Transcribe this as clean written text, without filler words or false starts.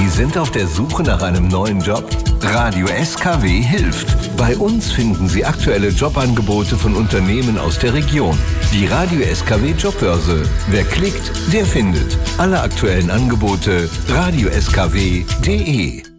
Sie sind auf der Suche nach einem neuen Job? Radio SKW hilft. Bei uns finden Sie aktuelle Jobangebote von Unternehmen aus der Region. Die Radio SKW Jobbörse. Wer klickt, der findet. Alle aktuellen Angebote radioskw.de.